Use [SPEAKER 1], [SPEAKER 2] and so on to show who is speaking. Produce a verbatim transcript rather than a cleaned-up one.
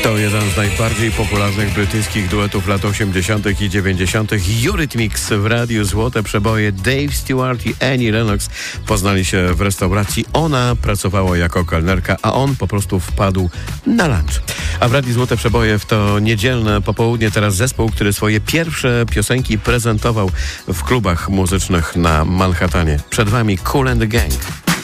[SPEAKER 1] To jeden z najbardziej popularnych brytyjskich duetów lat osiemdziesiątych i dziewięćdziesiątych. Eurythmics w radiu Złote Przeboje. Dave Stewart i Annie Lennox poznali się w restauracji. Ona pracowała jako kelnerka, a on po prostu wpadł na lunch. A w radiu Złote Przeboje w to niedzielne popołudnie teraz zespół, który swoje pierwsze piosenki prezentował w klubach muzycznych na Manhattanie. Przed wami Kool and the Gang.